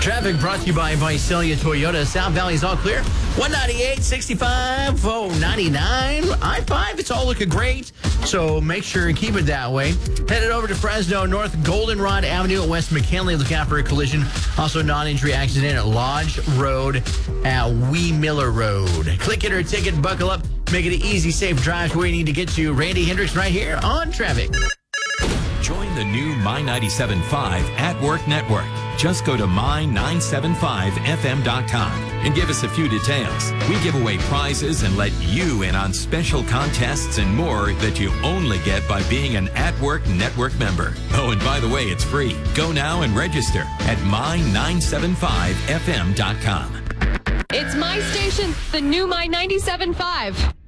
Traffic brought to you by Visalia Toyota. South Valley is all clear. 198, 65, 99. I-5, it's all looking great. So make sure and keep it that way. Headed over to Fresno, North Goldenrod Avenue at West McKinley. Look out for a collision. Also, non-injury accident at Lodge Road at Wee Miller Road. Click it or ticket, buckle up. Make it an easy, safe drive to where you need to get to. Randy Hendricks right here on Traffic. Join the new My 97.5 at Work Network. Just go to my975fm.com and give us a few details. We give away prizes and let you in on special contests and more that you only get by being an At Work Network member. Oh, and by the way, it's free. Go now and register at my975fm.com. It's my station, the new My 97.5.